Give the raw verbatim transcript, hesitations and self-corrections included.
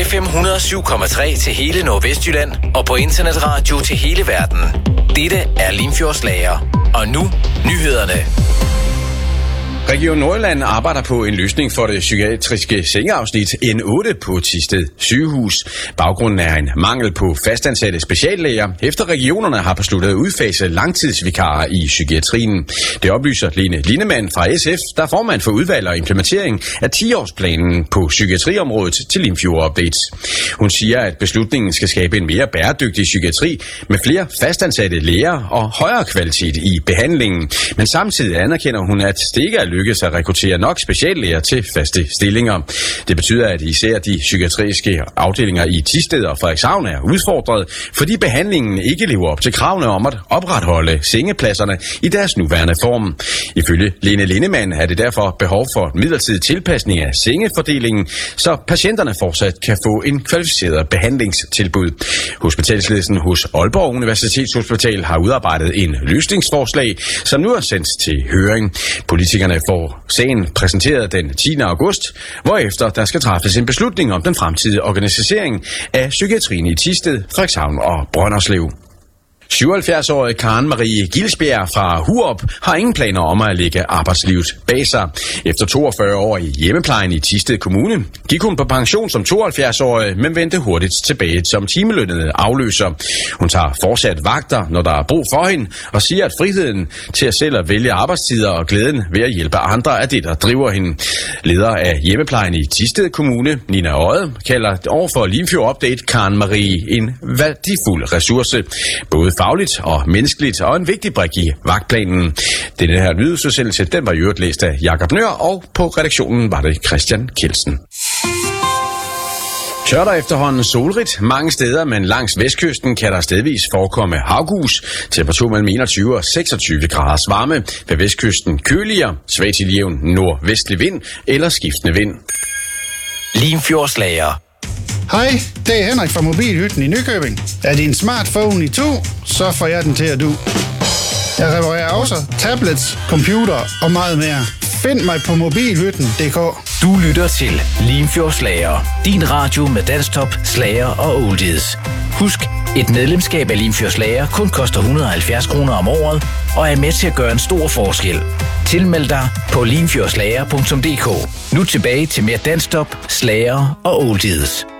F M et hundrede og syv komma tre til hele Nordvestjylland og på internetradio til hele verden. Dette er Limfjordslager. Og nu nyhederne. Region Nordjylland arbejder på en løsning for det psykiatriske sengeafsnit N otte på Thisted sygehus. Baggrunden er en mangel på fastansatte speciallæger, efter regionerne har besluttet at udfase langtidsvikarer i psykiatrien. Det oplyser Lene Lindemann fra S F, der er formand for udvalg og implementering af ti-årsplanen på psykiatriområdet til Limfjord Updates. Hun siger, at beslutningen skal skabe en mere bæredygtig psykiatri med flere fastansatte læger og højere kvalitet i behandlingen. Men samtidig anerkender hun, at det ikke er lykkes at rekruttere nok speciallæger til faste stillinger. Det betyder, at især de psykiatriske afdelinger i Thisted og Frederikshavn er udfordret, fordi behandlingen ikke lever op til kravene om at opretholde sengepladserne i deres nuværende form. Ifølge Lene Lindemann er det derfor behov for midlertidig tilpasning af sengefordelingen, så patienterne fortsat kan få en kvalificeret behandlingstilbud. Hospitalsledelsen hos Aalborg Universitetshospital har udarbejdet en løsningsforslag, som nu er sendt til høring. Politikerne får sagen præsenteret den tiende august, hvorefter der skal træffes en beslutning om den fremtidige organisering af psykiatrien i Thisted, Frederikshavn og Brønderslev. syvoghalvfjerds-årige Karen Marie Gilsbjerg fra Hurup har ingen planer om at lægge arbejdslivet bag sig. Efter toogfyrre år i hjemmeplejen i Thisted Kommune gik hun på pension som tooghalvfjerds-årig, men vendte hurtigt tilbage som timelønnet afløser. Hun tager fortsat vagter, når der er brug for hende, og siger, at friheden til at selv at vælge arbejdstider og glæden ved at hjælpe andre er det, der driver hende. Leder af hjemmeplejen i Thisted Kommune, Nina Øje, kalder overfor Limfjord Update Karen Marie en værdifuld ressource. Både fagligt og menneskeligt, og en vigtig brik i vagtplanen. Denne her nyhedsudsendelse, den var i øvrigt læst af Jakob Nør, og på redaktionen var det Christian Kjeldsen. Tør der efterhånden solrigt mange steder, men langs vestkysten kan der stedvis forekomme havgus. Temperatur mellem enogtyve og seksogtyve graders varme. Ved vestkysten køligere, svag til jævn nordvestlig vind eller skiftende vind. Limfjordslager. Hej, det er Henrik fra Mobilhytten i Nykøbing. Er din smartphone i to, så får jeg den til at du. Jeg reparerer også tablets, computer og meget mere. Find mig på mobilhytten punktum d k. Du lytter til Limfjordslager. Din radio med danstop, slager og oldies. Husk, et medlemskab af Limfjordslager kun koster et hundrede og halvfjerds kroner om året og er med til at gøre en stor forskel. Tilmeld dig på limfjordslager punktum d k. Nu tilbage til mere danstop, slager og oldies.